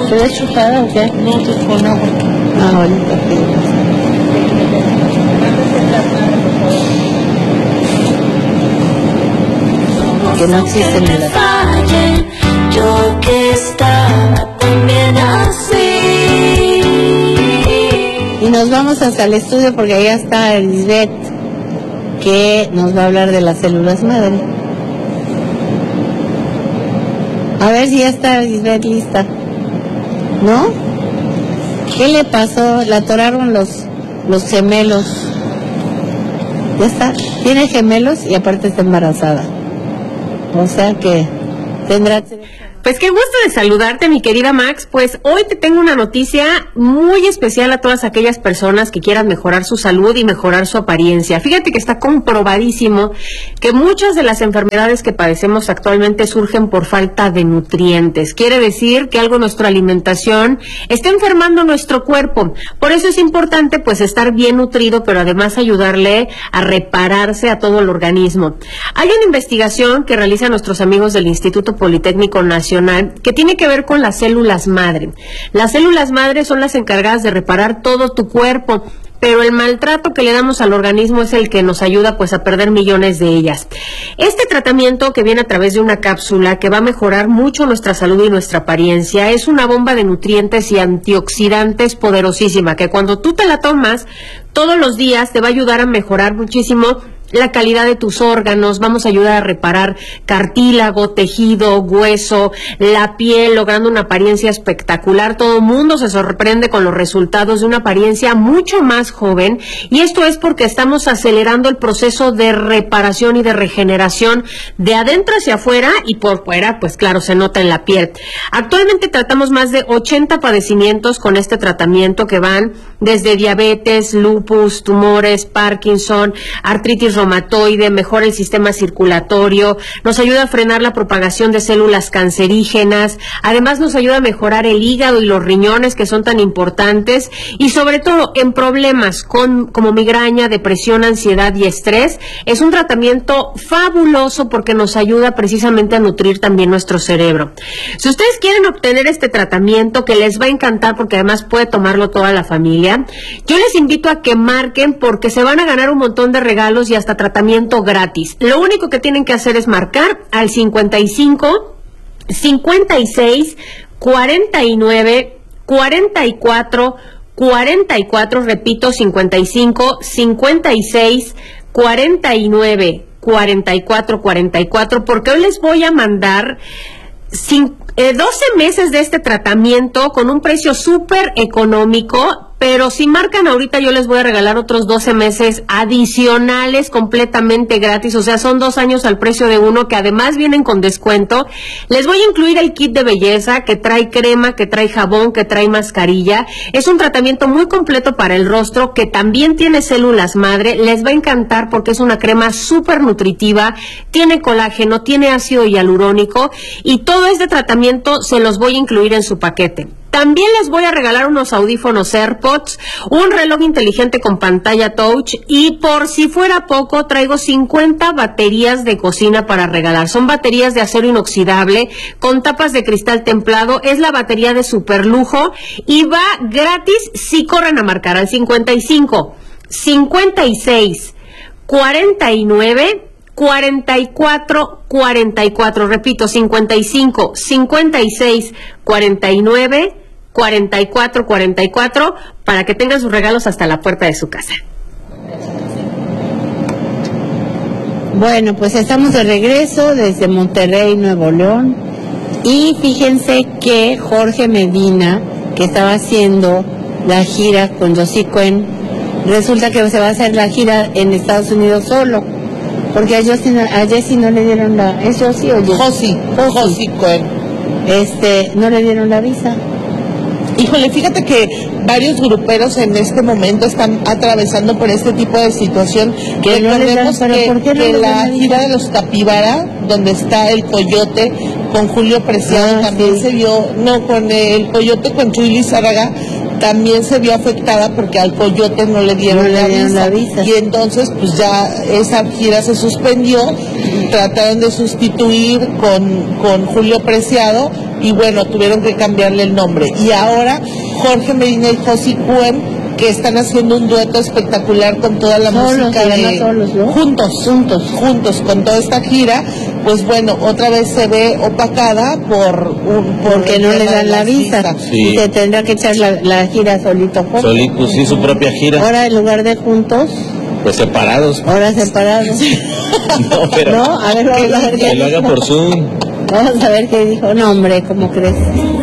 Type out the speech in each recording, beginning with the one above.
¿Se ve chupada o qué? No, pues con agua. Ah, ahorita que no existen en la... Yo que estaba también así. Y nos vamos hasta el estudio porque allá está Lisbeth, que nos va a hablar de las células madre. A ver si ya está Lisbeth lista. ¿No? ¿Qué le pasó? La atoraron los gemelos. Ya está. Tiene gemelos y aparte está embarazada. O sea que tendrá... Pues qué gusto de saludarte, mi querida Max. Pues hoy te tengo una noticia muy especial a todas aquellas personas que quieran mejorar su salud y mejorar su apariencia. Fíjate que está comprobadísimo que muchas de las enfermedades que padecemos actualmente surgen por falta de nutrientes. Quiere decir que algo en nuestra alimentación está enfermando nuestro cuerpo. Por eso es importante pues estar bien nutrido, pero además ayudarle a repararse a todo el organismo. Hay una investigación que realizan nuestros amigos del Instituto Politécnico Nacional que tiene que ver con las células madre. Las células madre son las encargadas de reparar todo tu cuerpo, pero el maltrato que le damos al organismo es el que nos ayuda pues a perder millones de ellas. Este tratamiento, que viene a través de una cápsula que va a mejorar mucho nuestra salud y nuestra apariencia, es una bomba de nutrientes y antioxidantes poderosísima, que cuando tú te la tomas todos los días te va a ayudar a mejorar muchísimo la calidad de tus órganos. Vamos a ayudar a reparar cartílago, tejido, hueso, la piel, logrando una apariencia espectacular. Todo el mundo se sorprende con los resultados de una apariencia mucho más joven, y esto es porque estamos acelerando el proceso de reparación y de regeneración de adentro hacia afuera, y por fuera, pues claro, se nota en la piel. Actualmente tratamos más de 80 padecimientos con este tratamiento, que van desde diabetes, lupus, tumores, Parkinson, artritis reumatoide, mejora el sistema circulatorio, nos ayuda a frenar la propagación de células cancerígenas, además nos ayuda a mejorar el hígado y los riñones, que son tan importantes, y sobre todo en problemas como migraña, depresión, ansiedad y estrés. Es un tratamiento fabuloso porque nos ayuda precisamente a nutrir también nuestro cerebro. Si ustedes quieren obtener este tratamiento, que les va a encantar porque además puede tomarlo toda la familia, yo les invito a que marquen, porque se van a ganar un montón de regalos y hasta tratamiento gratis. Lo único que tienen que hacer es marcar al 55 56 49 44 44, repito, 55 56 49 44 44, porque hoy les voy a mandar 12 meses de este tratamiento con un precio súper económico. Pero si marcan ahorita, yo les voy a regalar otros 12 meses adicionales completamente gratis. O sea, son 2 años al precio de uno, que además vienen con descuento. Les voy a incluir el kit de belleza, que trae crema, que trae jabón, que trae mascarilla. Es un tratamiento muy completo para el rostro, que también tiene células madre. Les va a encantar porque es una crema súper nutritiva, tiene colágeno, tiene ácido hialurónico, y todo este tratamiento se los voy a incluir en su paquete. También les voy a regalar unos audífonos AirPods, un reloj inteligente con pantalla touch, y por si fuera poco, traigo 50 baterías de cocina para regalar. Son baterías de acero inoxidable con tapas de cristal templado. Es la batería de super lujo y va gratis si corren a marcar al 55 56 49 44 44, repito, 55 56 49 44 44, para que tengan sus regalos hasta la puerta de su casa. Bueno, pues estamos de regreso desde Monterrey, Nuevo León, y fíjense que Jorge Medina, que estaba haciendo la gira con Josie Cuen, resulta que se va a hacer la gira en Estados Unidos solo, porque a Jessie no le dieron la... ¿Es Josie o Josie Cuen. No le dieron la visa. Híjole, fíjate que varios gruperos en este momento están atravesando por este tipo de situación. Que recordemos que la no gira de los Capibara, donde está el Coyote con Julio Preciado, también sí se vio, con el Coyote con Chuy Lizárraga, también se vio afectada porque al Coyote no le dieron la visa. Y entonces pues ya esa gira se suspendió, trataron de sustituir con Julio Preciado, y bueno, tuvieron que cambiarle el nombre. Y ahora Jorge Medina y Josie Cuen, que están haciendo un dueto espectacular con toda la música ¿no? juntos con toda esta gira. Pues bueno, otra vez se ve opacada porque no le dan la visa. Sí. Y se tendrá que echar la gira solito. Solito, sí, su propia gira. Ahora en lugar de juntos, Pues separados. ahora separados. No, pero No, a ver, vamos a ver que lo haga por Zoom. Vamos a ver qué dijo. No, hombre, ¿cómo crees?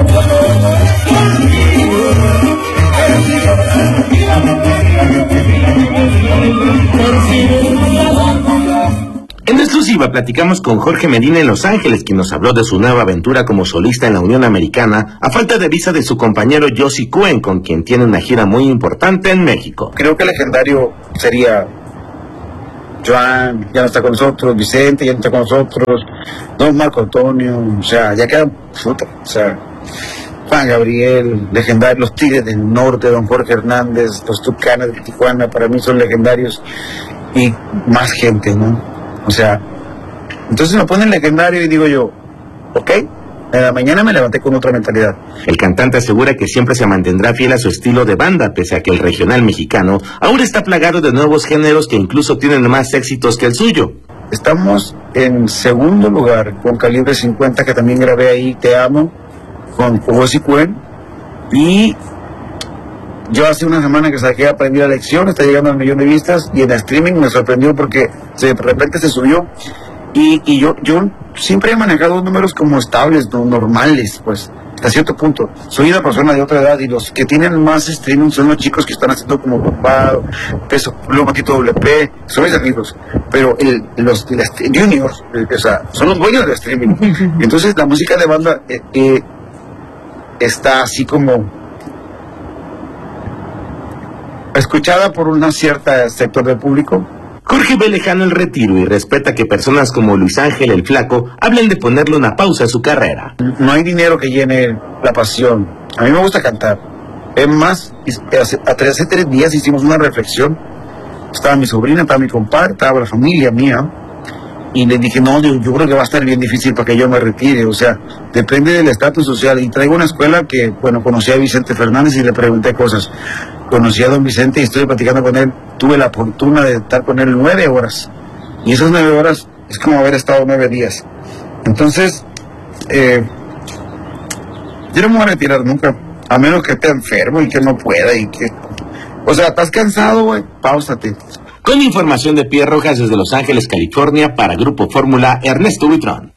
En exclusiva platicamos con Jorge Medina en Los Ángeles, quien nos habló de su nueva aventura como solista en la Unión Americana, a falta de visa de su compañero Josie Cuen, con quien tiene una gira muy importante en México. Creo que legendario sería Joan, ya no está con nosotros, Vicente ya no está con nosotros, Don Marco Antonio, o sea, ya quedan, o sea, Juan Gabriel, legendario, los Tigres del Norte, Don Jorge Hernández, los Tucanes de Tijuana, para mí son legendarios, y más gente, ¿no? O sea, entonces me ponen legendario y digo yo, ok, en la mañana me levanté con otra mentalidad. El cantante asegura que siempre se mantendrá fiel a su estilo de banda, pese a que el regional mexicano ahora está plagado de nuevos géneros que incluso tienen más éxitos que el suyo. Estamos en segundo lugar con Calibre 50, que también grabé ahí, Te Amo, con Josie Cuen, y yo hace una semana que saqué Aprendí la Lección, está llegando al 1 millón de vistas, y en streaming me sorprendió porque de repente se subió, y yo siempre he manejado números como estables, no normales, pues, hasta cierto punto. Soy una persona de otra edad, y los que tienen más streaming son los chicos que están haciendo como Papá, Peso Pluma, Tito WP, son mis amigos, pero los juniors, o sea, son los dueños del streaming. Entonces la música de banda está así como escuchada por una cierta sector del público. Jorge ve lejano el retiro y respeta que personas como Luis Ángel el Flaco hablen de ponerle una pausa a su carrera. No hay dinero que llene la pasión. A mí me gusta cantar. Es más, hace 3 días hicimos una reflexión. Estaba mi sobrina, estaba mi compadre, estaba la familia mía. Y le dije, no, yo creo que va a estar bien difícil para que yo me retire. O sea, depende del estatus social. Y traigo una escuela que, bueno, conocí a Vicente Fernández y le pregunté cosas. Conocí a don Vicente y estoy platicando con él. Tuve la fortuna de estar con él 9 horas. Y esas 9 horas es como haber estado 9 días. Entonces, yo no me voy a retirar nunca. A menos que esté enfermo y que no pueda y que... O sea, ¿estás cansado, güey? Páusate. Con información de Pierre Rojas desde Los Ángeles, California, para Grupo Fórmula, Ernesto Buitrón.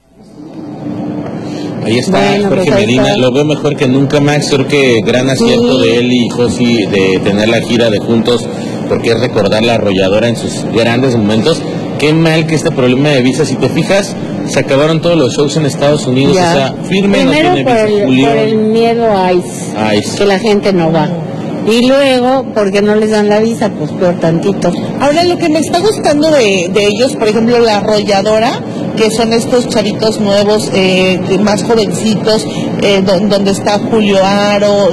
Ahí está, Bueno, Jorge pues ahí Medina, está. lo veo mejor que nunca, Max. Creo que gran acierto de él y Josie de tener la gira de juntos, porque es recordar la arrolladora en sus grandes momentos. Qué mal que este problema de visa, si te fijas, se acabaron todos los shows en Estados Unidos, Ya. o sea, firme, Primero no tiene por visa. el Julio, miedo a ICE, que la gente no va. Y luego, porque no les dan la visa, pues peor tantito. Ahora, lo que me está gustando de ellos, por ejemplo, la arrolladora, que son estos chavitos nuevos, más jovencitos, donde está Julio Aro,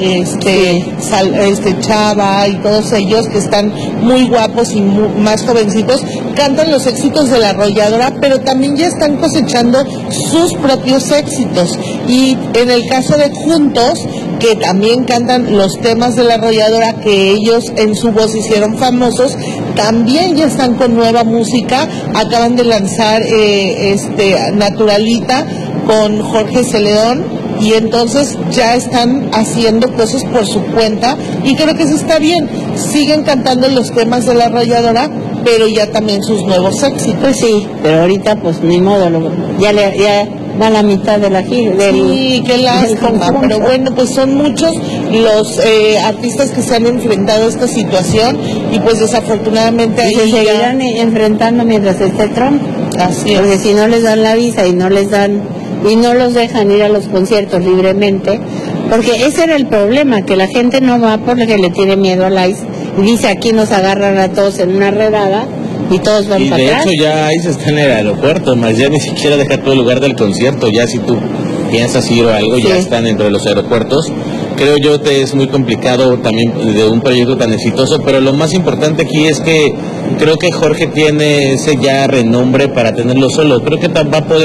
Chava y todos ellos que están muy guapos y más jovencitos, cantan los éxitos de la arrolladora, pero también ya están cosechando sus propios éxitos. Y en el caso de Juntos, que también cantan los temas de la arrolladora que ellos en su voz hicieron famosos, también ya están con nueva música. Acaban de lanzar Naturalita con Jorge Celedón, y entonces ya están haciendo cosas por su cuenta, y creo que eso está bien. Siguen cantando los temas de la arrolladora, pero ya también sus nuevos éxitos. Pues sí, pero ahorita pues ni modo, ya va a la mitad de la gira. Sí, qué lástima, pero bueno, pues son muchos los artistas que se han enfrentado a esta situación, y pues desafortunadamente Y se ahí seguirán enfrentando mientras esté Trump. Así es. Porque si no les dan la visa y no los dejan ir a los conciertos libremente, porque ese era el problema, que la gente no va porque le tiene miedo al ICE, y dice aquí nos agarran a todos en una redada y todos van y para de atrás. hecho ya ahí se está en el aeropuerto, más ya ni siquiera deja todo el lugar del concierto, ya si tú piensas ir o algo, Sí. ya están dentro de los aeropuertos. Creo yo que es muy complicado también de un proyecto tan exitoso, pero lo más importante aquí es que creo que Jorge tiene ese ya renombre para tenerlo solo. Creo que va a poder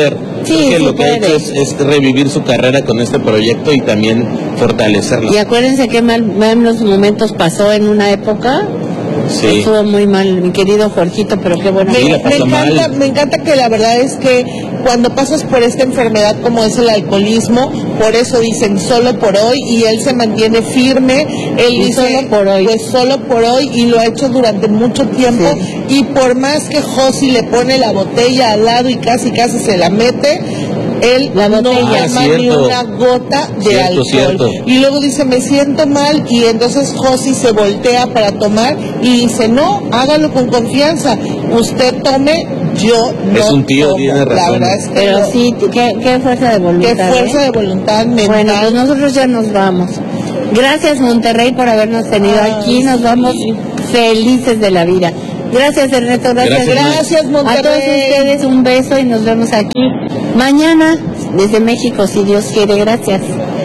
Sí, Creo que sí lo que ha puede. hecho es revivir su carrera con este proyecto y también fortalecerla. Y acuérdense que malos momentos pasó en una época. Sí. Estuvo muy mal, mi querido Jorgito, pero qué bueno. Sí, Me, la pasó mal. me encanta que la verdad es que cuando pasas por esta enfermedad como es el alcoholismo, por eso dicen solo por hoy, y él se mantiene firme, él Y dice solo por hoy. pues solo por hoy, y lo ha hecho durante mucho tiempo, y por más que Josi le pone la botella al lado y casi se la mete, él La no botella. toma ni Cierto. una gota de Cierto, alcohol. cierto. Y luego dice, me siento mal, y entonces Josi se voltea para tomar y dice, no, hágalo con confianza, usted tome, yo no Es un tío, tomo. tiene La razón. verdad es que Pero no. sí, qué fuerza de voluntad. Qué fuerza ¿eh? de voluntad mental. Bueno, pues nosotros ya nos vamos. Gracias, Monterrey, por habernos tenido Ay, aquí. Nos sí. vamos felices de la vida. Gracias, Ernesto. Gracias. Gracias, Monterrey. A todos ustedes un beso y nos vemos aquí mañana desde México, si Dios quiere. Gracias.